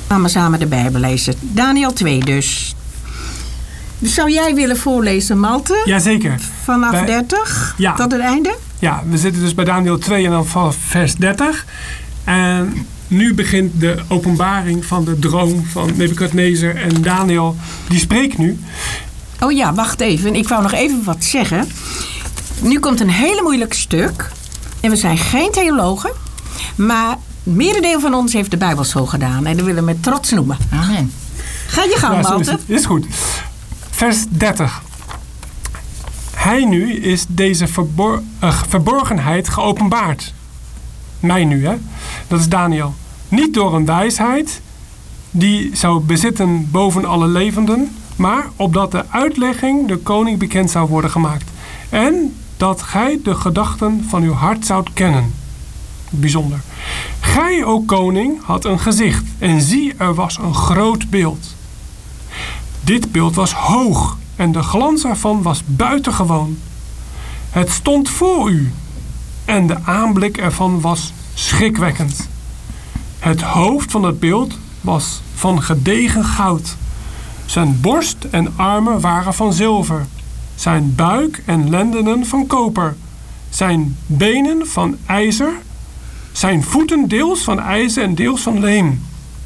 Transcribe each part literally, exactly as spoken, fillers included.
Gaan we samen de Bijbel lezen. Daniël twee dus. Zou jij willen voorlezen, Malte? Jazeker. Vanaf Wij, dertig ja. tot het einde? Ja, we zitten dus bij Daniël twee en dan vanaf vers dertig. En nu begint de openbaring van de droom van Nebukadnezar en Daniël. Die spreekt nu. Oh ja, wacht even. Ik wou nog even wat zeggen. Nu komt een hele moeilijk stuk. En we zijn geen theologen. Maar het merendeel van ons heeft de Bijbelschool gedaan. En dat willen we met trots noemen. Amen. Ga je gang, Ja, Malte. is, is goed. Vers dertig. Hij nu is deze verbor- uh, verborgenheid geopenbaard. Mij nu, hè. Dat is Daniël. Niet door een wijsheid die zou bezitten boven alle levenden, maar opdat de uitlegging de koning bekend zou worden gemaakt. En dat gij de gedachten van uw hart zoudt kennen. Bijzonder. Gij, o koning, had een gezicht en zie, er was een groot beeld. Dit beeld was hoog en de glans ervan was buitengewoon. Het stond voor u en de aanblik ervan was schrikwekkend. Het hoofd van het beeld was van gedegen goud. Zijn borst en armen waren van zilver. Zijn buik en lendenen van koper. Zijn benen van ijzer. Zijn voeten deels van ijzer en deels van leem.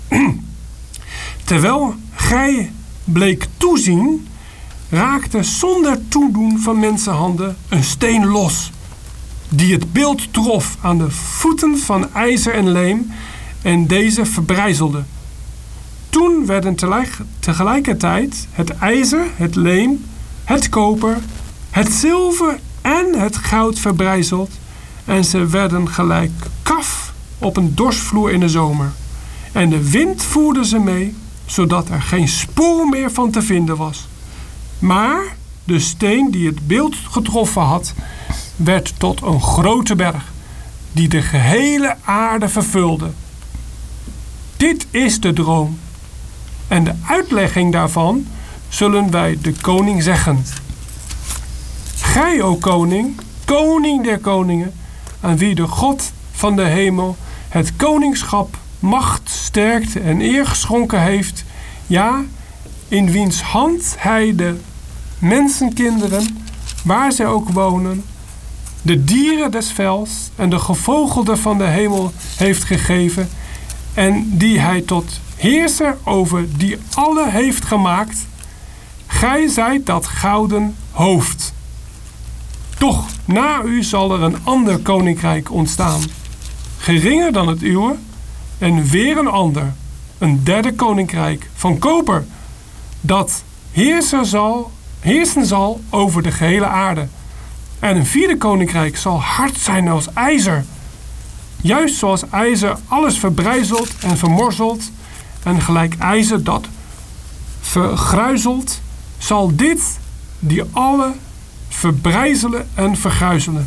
Terwijl gij bleek toezien, raakte zonder toedoen van mensenhanden een steen los, die het beeld trof aan de voeten van ijzer en leem en deze verbrijzelde. Toen werden tegelijkertijd het ijzer, het leem, het koper, het zilver en het goud verbrijzeld en ze werden gelijk kaf op een dorsvloer in de zomer. En de wind voerde ze mee, zodat er geen spoor meer van te vinden was. Maar de steen die het beeld getroffen had, werd tot een grote berg, die de gehele aarde vervulde. Dit is de droom. En de uitlegging daarvan zullen wij de koning zeggen. Gij, o koning, koning der koningen, aan wie de God van de hemel het koningschap, macht, sterkte en eer geschonken heeft, ja, in wiens hand hij de mensenkinderen, waar zij ook wonen, de dieren des velds en de gevogelden van de hemel heeft gegeven, en die hij tot heerser over die alle heeft gemaakt. Gij zijt dat gouden hoofd. Toch, na u zal er een ander koninkrijk ontstaan, geringer dan het uwe, en weer een ander, een derde koninkrijk van koper, dat heerser zal, heersen zal over de gehele aarde. En een vierde koninkrijk zal hard zijn als ijzer, juist zoals ijzer alles verbrijzelt en vermorzelt, en gelijk ijzer dat vergruizelt, zal dit die alle verbrijzelen en vergruizelen.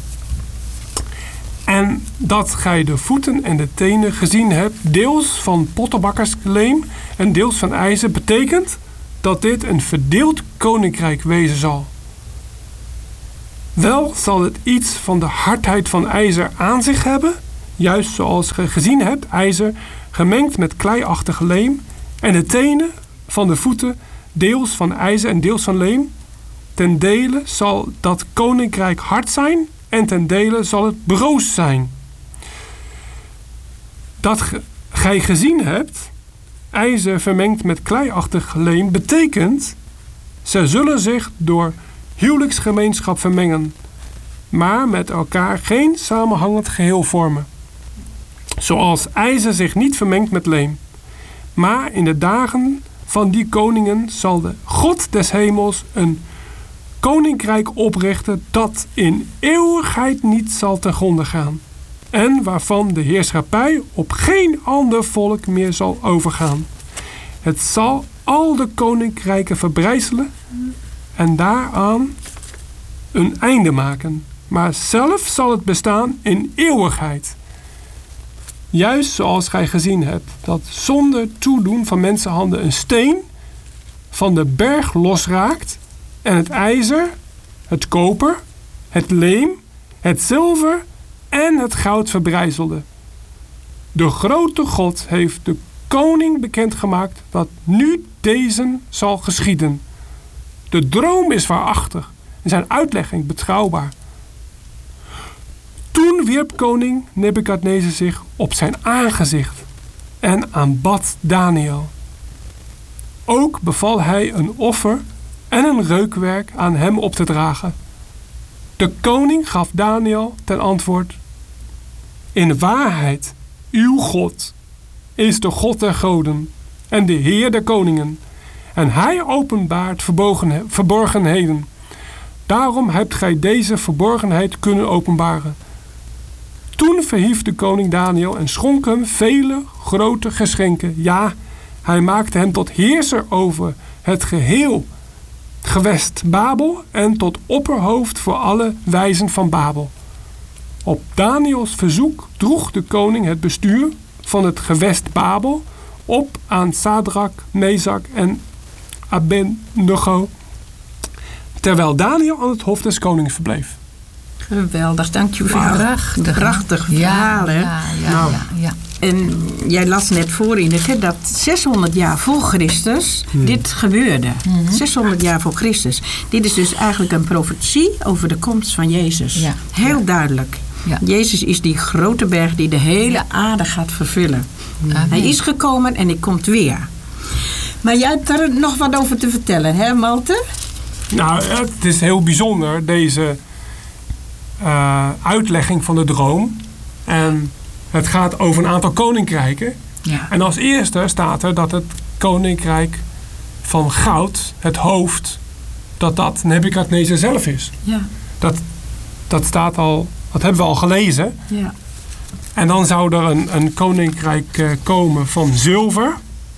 En dat gij de voeten en de tenen gezien hebt, deels van pottenbakkersleem en deels van ijzer, betekent dat dit een verdeeld koninkrijk wezen zal. Wel zal het iets van de hardheid van ijzer aan zich hebben, juist zoals ge gezien hebt, ijzer gemengd met kleiachtig leem, en de tenen van de voeten deels van ijzer en deels van leem. Ten dele zal dat koninkrijk hard zijn en ten dele zal het broos zijn. Dat ge, gij gezien hebt, ijzer vermengd met kleiachtig leem, betekent, zij zullen zich door huwelijksgemeenschap vermengen, maar met elkaar geen samenhangend geheel vormen. Zoals ijzer zich niet vermengt met leem. Maar in de dagen van die koningen zal de God des hemels een koninkrijk oprichten dat in eeuwigheid niet zal ten gronde gaan. En waarvan de heerschappij op geen ander volk meer zal overgaan. Het zal al de koninkrijken verbrijzelen en daaraan een einde maken. Maar zelf zal het bestaan in eeuwigheid. Juist zoals gij gezien hebt, dat zonder toedoen van mensenhanden een steen van de berg losraakt en het ijzer, het koper, het leem, het zilver en het goud verbrijzelde. De grote God heeft de koning bekendgemaakt dat nu deze zal geschieden. De droom is waarachtig en zijn uitlegging betrouwbaar. Toen wierp koning Nebukadnezar zich op zijn aangezicht en aanbad Daniel. Ook beval hij een offer en een reukwerk aan hem op te dragen. De koning gaf Daniel ten antwoord: in waarheid, uw God is de God der goden en de Heer der koningen. En hij openbaart verborgen, verborgenheden. Daarom hebt gij deze verborgenheid kunnen openbaren. Toen verhief de koning Daniel en schonk hem vele grote geschenken. Ja, hij maakte hem tot heerser over het geheel gewest Babel en tot opperhoofd voor alle wijzen van Babel. Op Daniels verzoek droeg de koning het bestuur van het gewest Babel op aan Sadrak, Mezak en Abednego, terwijl Daniel aan het hof des konings verbleef. Geweldig, dank je wel. Prachtig. Prachtig Ja, verhaal, hè? ja, ja, Nou. ja, ja. En jij las net voor in het, hè, dat zeshonderd jaar voor Christus dit gebeurde. zeshonderd jaar voor Christus. Dit is dus eigenlijk een profetie over de komst van Jezus. Ja. Heel duidelijk. Ja. Jezus is die grote berg die de hele Ja. aarde gaat vervullen. Amen. Hij is gekomen en hij komt weer. Maar jij hebt daar nog wat over te vertellen, hè Malte? Nou, het is heel bijzonder, deze uh, uitlegging van de droom. En het gaat over een aantal koninkrijken. Ja. En als eerste staat er dat het koninkrijk van goud, het hoofd, dat dat Nebukadnezar zelf is. Ja. Dat, dat staat al, dat hebben we al gelezen. Ja. En dan zou er een, een koninkrijk uh, komen van zilver.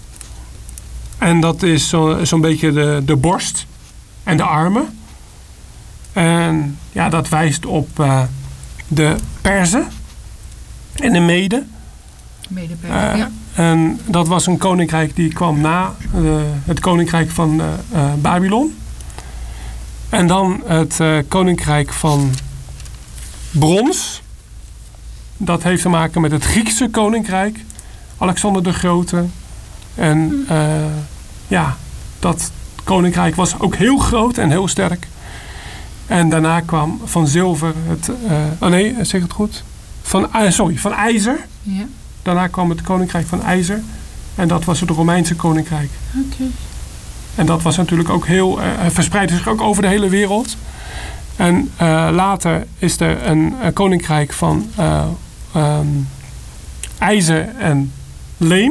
En dat is zo, zo'n beetje de, de borst en de armen. En ja, dat wijst op uh, de Perzen en de Meden. Medewerker, Uh, ja. En dat was een koninkrijk die kwam na uh, het koninkrijk van uh, uh, Babylon. En dan het uh, koninkrijk van brons. Dat heeft te maken met het Griekse koninkrijk. Alexander de Grote. En uh, ja, dat koninkrijk was ook heel groot en heel sterk. En daarna kwam van zilver het... Uh, oh nee, zeg ik het goed? Van, uh, sorry, van ijzer. Ja. Daarna kwam het koninkrijk van ijzer. En dat was het Romeinse koninkrijk. Oké. En dat was natuurlijk ook heel... Uh, verspreidde zich ook over de hele wereld. En uh, later is er een, een koninkrijk van uh, um, ijzer en leem.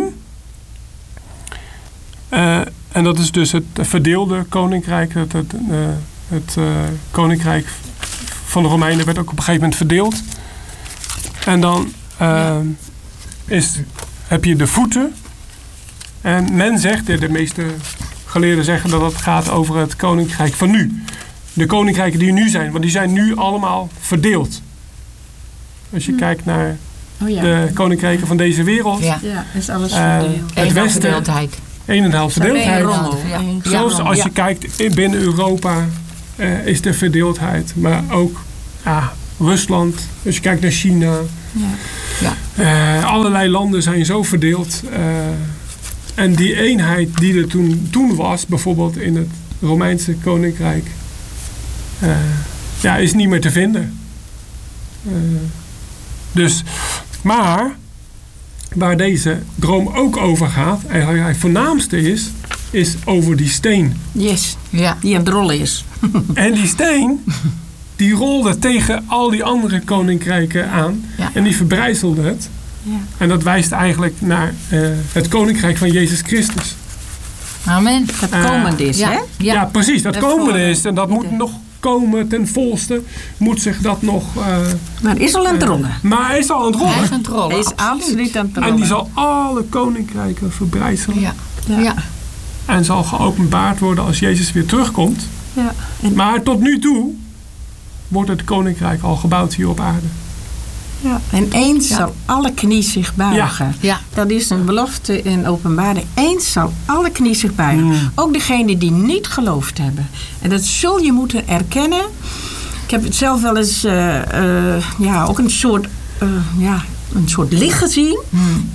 Uh, en dat is dus het verdeelde koninkrijk. Het, het, uh, het uh, koninkrijk van de Romeinen werd ook op een gegeven moment verdeeld. En dan uh, is, heb je de voeten. En men zegt, de, de meeste geleerden zeggen dat het gaat over het koninkrijk van nu. De koninkrijken die er nu zijn, want die zijn nu allemaal verdeeld. Als je hm. kijkt naar Oh ja. de koninkrijken van deze wereld. Ja. Ja, is alles Uh, verdeeld. het Eén westen, verdeeldheid. een en een half verdeeldheid. Eén rommel. Ja. Eén- Ja. Zelfs als Ja. je kijkt in- binnen Europa uh, is er verdeeldheid. Maar ook ja, Rusland, als je kijkt naar China. Ja. Ja. Uh, allerlei landen zijn zo verdeeld. Uh, en die eenheid die er toen, toen was, bijvoorbeeld in het Romeinse koninkrijk, uh, ja, is niet meer te vinden. Uh, dus, maar waar deze droom ook over gaat, eigenlijk het voornaamste is, is over die steen. Yes, Ja. die aan het rollen is. En die steen, die rolde tegen al die andere koninkrijken aan. Ja. En die verbrijzelde het. Ja. En dat wijst eigenlijk naar uh, het koninkrijk van Jezus Christus. Amen. Dat Uh, komend is, ja. hè? Ja, Ja. precies. Dat En komende voor- is. En dat moet nog komen ten volste. Moet zich dat nog... Uh, Maar het is al aan het rollen. maar hij is al aan het Hij is rollen. aan het rollen. Hij is absoluut aan het rollen. En die zal alle koninkrijken verbrijzelen. Ja. Ja. Ja. En zal geopenbaard worden als Jezus weer terugkomt. Ja. En, Maar tot nu toe wordt het koninkrijk al gebouwd hier op aarde. ja. en eens Ja. zal alle knie zich buigen. Ja. Dat is een belofte in openbaring. Eens zal alle knie zich buigen. Mm. Ook degenen die niet geloofd hebben. En dat zul je moeten erkennen. Ik heb het zelf wel eens uh, uh, ja, ook een soort, uh, ja, een soort licht gezien. Hmm. En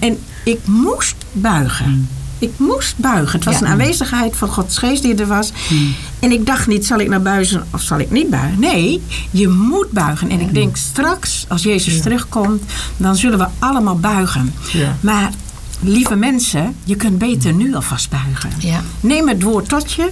ik moest buigen. Hmm. Ik moest buigen. Het was Ja. een aanwezigheid van Gods geest die er was. Hmm. En ik dacht niet, zal ik nou buigen of zal ik niet buigen? Nee, je moet buigen. En ik denk straks, als Jezus Ja. terugkomt, dan zullen we allemaal buigen. Ja. Maar lieve mensen, je kunt beter nu alvast buigen. Ja. Neem het woord tot je.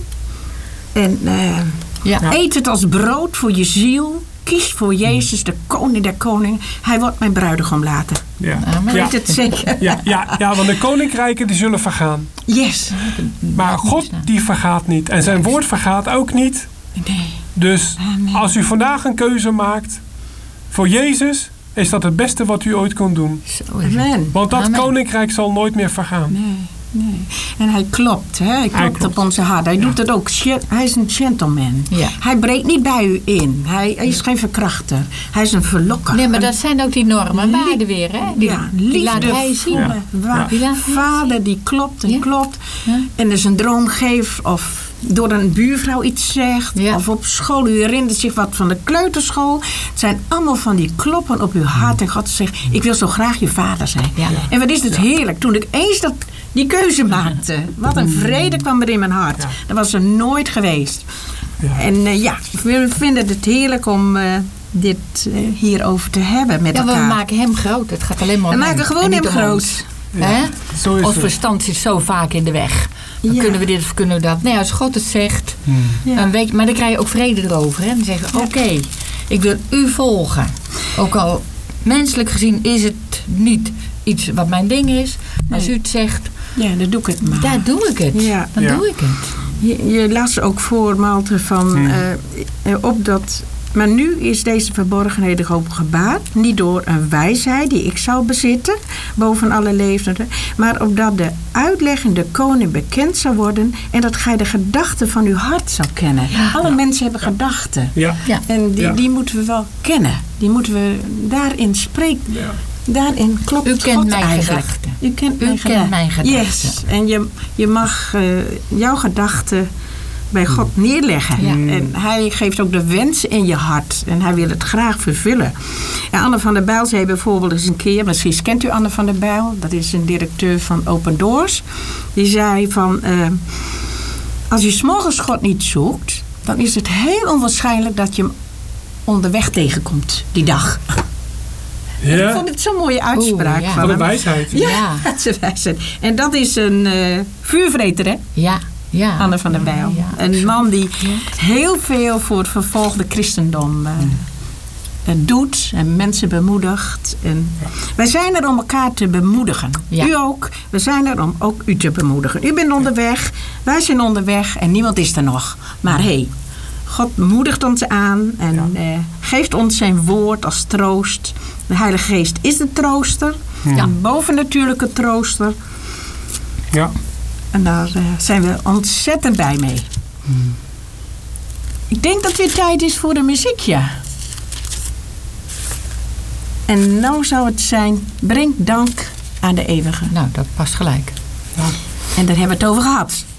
En eh, Ja. Ja. eet het als brood voor je ziel. Kies voor Jezus, de koning der koningen. Hij wordt mijn bruidegom later. Ja. Amen. Ja. Weet het zeker? Ja, ja, ja, want de koninkrijken die zullen vergaan. Yes. Maar God die vergaat niet. En zijn woord vergaat ook niet. Nee. Dus Amen. als u vandaag een keuze maakt voor Jezus, is dat het beste wat u ooit kon doen. Zo is het. Amen. Want dat Amen. koninkrijk zal nooit meer vergaan. Nee, nee. En hij klopt, hè? Hij klopt klopt. op onze hart. Hij doet het ook. Ge- Hij is een gentleman. Ja. Hij breekt niet bij u in. Hij, hij is geen verkrachter. Hij is een verlokker. Nee, maar Een- dat zijn ook die normen en waarden weer, hè? Die, ja, die laat hij zien. liefdevolle Ja. wa- Ja. Die laat hij vader zien. die klopt en Ja. klopt. Ja. En dus een droom geeft of door een buurvrouw iets zegt. Ja. Of op school, u herinnert zich wat van de kleuterschool. Het zijn allemaal van die kloppen op uw hart. En God zegt, ik wil zo graag je vader zijn. Ja. En wat is het heerlijk. Toen ik eens dat, die keuze maakte. Wat een vrede kwam er in mijn hart. Ja. Dat was er nooit geweest. Ja. En eh, ja, we vinden het heerlijk om eh, dit eh, hierover te hebben met Ja, we elkaar. maken hem groot. Het gaat alleen maar We om maken hem gewoon en niet hem om groot. ons. Hè? Zo is Ons het. verstand zit zo vaak in de weg. Dan Ja. kunnen we dit of kunnen we dat. Nee, als God het zegt, Ja. dan weet je, maar dan krijg je ook vrede erover. Hè? Dan zeg je, oké, ik wil u volgen. Ook al menselijk gezien is het niet iets wat mijn ding is. Maar als u het zegt, Ja, dan doe ik het maar. daar doe ik het. Ja. Dan Ja. doe ik het. Je, je las ook voor, Malte, van Hmm. eh, eh, op dat... Maar nu is deze verborgenheden geopenbaard, niet door een wijsheid die ik zou bezitten, boven alle levenden, maar opdat de uitleggende koning bekend zou worden en dat gij de gedachten van uw hart zou kennen. Ja. Alle mensen hebben gedachten. Ja. Ja. En die, Ja. die moeten we wel kennen. Die moeten we daarin spreken. Ja. Daarin klopt U kent God mijn eigenlijk. gedachten. U kent U mijn kent gedachten. mijn gedachten. Yes. En je, je mag eh, jouw gedachten bij God neerleggen. Ja. En hij geeft ook de wens in je hart. En hij wil het graag vervullen. En Anne van der Bijl zei bijvoorbeeld eens een keer... Misschien kent u Anne van der Bijl. Dat is een directeur van Open Doors. Die zei van... eh, als je 's morgens God niet zoekt... dan is het heel onwaarschijnlijk dat je hem onderweg tegenkomt die dag. Ik Ja. vond het zo'n mooie uitspraak Oeh, ja. van Van de hem. wijsheid. Ja, Ja. dat is wijsheid. En dat is een eh, vuurvreter, hè? Ja, ja. Anne van der Bijl. Ja, ja. Een man die Ja. heel veel voor het vervolgde christendom eh, eh, doet en mensen bemoedigt. En wij zijn er om elkaar te bemoedigen. Ja. U ook. We zijn er om ook u te bemoedigen. U bent onderweg, wij zijn onderweg en niemand is er nog. Maar hé, hey, God moedigt ons aan en Ja. eh, geeft ons zijn woord als troost. De Heilige Geest is de trooster, Ja. een bovennatuurlijke trooster. Ja. En daar eh, zijn we ontzettend blij mee. Ik denk dat het weer tijd is voor een muziekje. En nou zou het zijn, breng dank aan de eeuwige. Nou, dat past gelijk. En daar hebben we het over gehad.